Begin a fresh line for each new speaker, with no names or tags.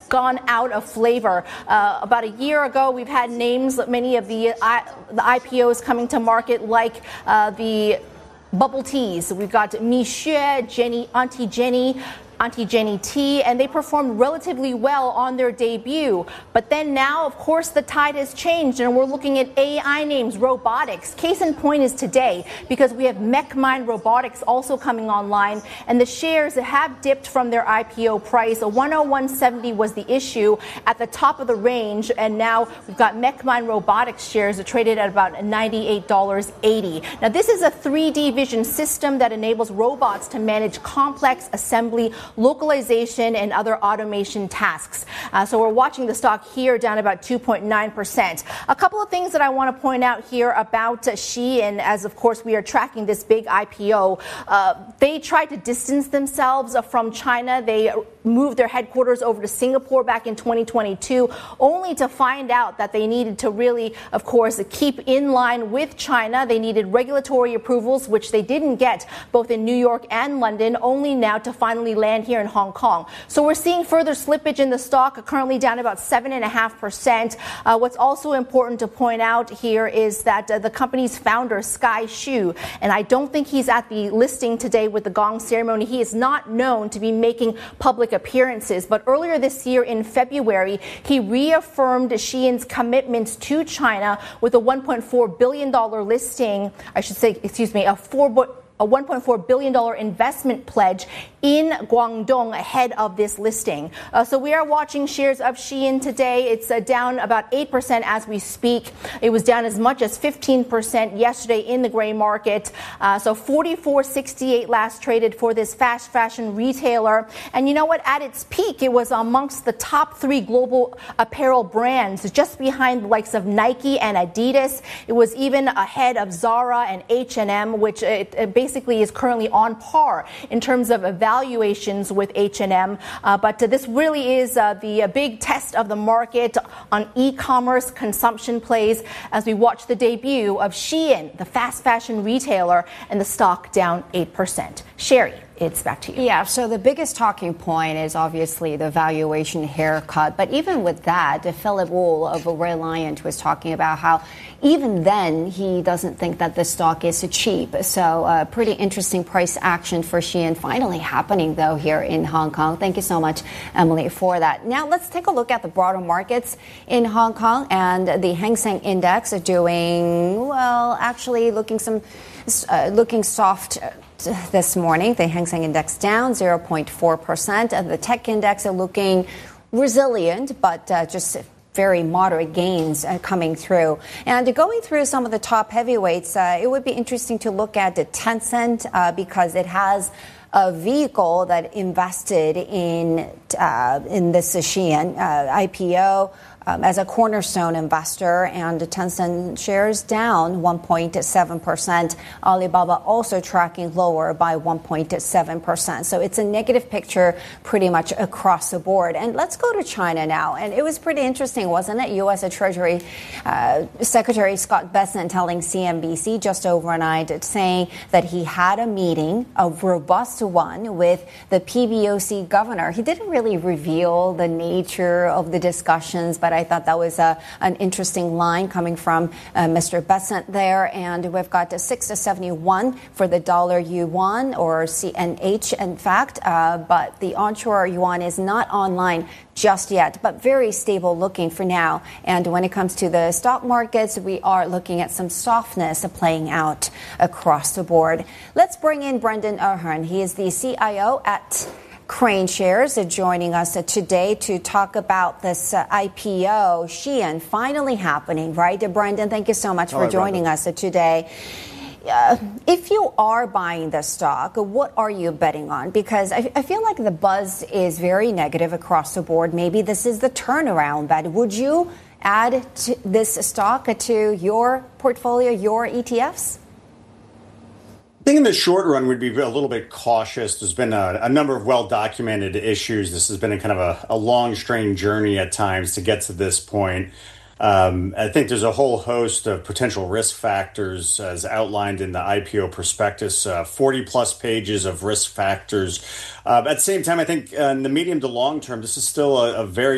gone out of flavor. About a year ago, we've had names, many of the IPOs coming to market, like the bubble teas. We've got Mixue, Auntie Jenny Tea, and they performed relatively well on their debut. But then now, of course, the tide has changed, and we're looking at AI names, robotics. Case in point is today, because we have MechMind Robotics also coming online, and the shares have dipped from their IPO price. 101.70 was the issue at the top of the range, and now we've got MechMind Robotics shares that traded at about $98.80. Now, this is a 3D vision system that enables robots to manage complex assembly, localization, and other automation tasks. So we're watching the stock here down about 2.9%. A couple of things that I want to point out here about Shein, as of course we are tracking this big IPO. They tried to distance themselves from China. They moved their headquarters over to Singapore back in 2022, only to find out that they needed to really, of course, keep in line with China. They needed regulatory approvals, which they didn't get both in New York and London, only now to finally land here in Hong Kong. So we're seeing further slippage in the stock, currently down about 7.5%. What's also important to point out here is that the company's founder, Sky Hsu, and I don't think he's at the listing today with the gong ceremony. He is not known to be making public appearances, but earlier this year in February, he reaffirmed Shein's commitments to China with a $1.4 billion listing, a $1.4 billion investment pledge in Guangdong ahead of this listing. So we are watching shares of Shein today. It's down about 8% as we speak. It was down as much as 15% yesterday in the gray market. So 44.68 last traded for this fast fashion retailer. And you know what? At its peak, it was amongst the top 3 global apparel brands, just behind the likes of Nike and Adidas. It was even ahead of Zara and H&M, which it basically is currently on par in terms of valuations with H&M. But this really is the big test of the market on e-commerce consumption plays as we watch the debut of Shein, the fast fashion retailer, and the stock down 8%. Sherry, it's back to you.
Yeah, so the biggest talking point is obviously the valuation haircut. But even with that, Philip Wu of Reliant was talking about how even then he doesn't think that the stock is cheap. So pretty interesting price action for Shein finally happening, though, here in Hong Kong. Thank you so much, Emily, for that. Now let's take a look at the broader markets in Hong Kong, and the Hang Seng Index are doing, well, actually looking soft this morning. The Hang Seng Index down 0.4%, and the tech index are looking resilient, but just very moderate gains coming through. And going through some of the top heavyweights, it would be interesting to look at the Tencent because it has a vehicle that invested in this Shein IPO as a cornerstone investor, and Tencent shares down 1.7%. Alibaba also tracking lower by 1.7%. So it's a negative picture pretty much across the board. And let's go to China now. And it was pretty interesting, wasn't it? U.S. Treasury Secretary Scott Bessent telling CNBC just overnight, saying that he had a meeting, a robust one, with the PBOC governor. He didn't really reveal the nature of the discussions, but I thought that was an interesting line coming from Mr. Bessent there. And we've got 6.71 for the dollar yuan, or CNH, in fact. But the onshore yuan is not online just yet, but very stable looking for now. And when it comes to the stock markets, we are looking at some softness playing out across the board. Let's bring in Brendan Ahern. He is the CIO at Crane Shares, joining us today to talk about this IPO, Shein, finally happening, right? Brendan, thank you so much for joining us today. If you are buying the stock, what are you betting on? Because I feel like the buzz is very negative across the board. Maybe this is the turnaround bet. Would you add this stock to your portfolio, your ETFs?
I think in the short run, we'd be a little bit cautious. There's been a number of well-documented issues. This has been a kind of a long, strained journey at times to get to this point. I think there's a whole host of potential risk factors as outlined in the IPO prospectus, 40-plus pages of risk factors. At the same time, I think in the medium to long term, this is still a very